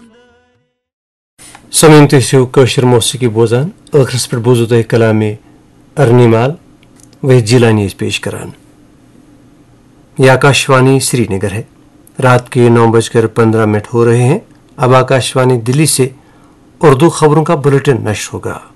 समीम तुम कशर मौसीकी बोजान ٲخرس पे बोजो तुम कलामे अर्नीमाल वह जिलानी पेश करान। यह आकाशवाणी श्रीनगर है। रात के 9:15 हो रहे हैं। अब आकाशवाणी दिल्ली से उर्दू खबरों का बुलेटिन नश्र होगा।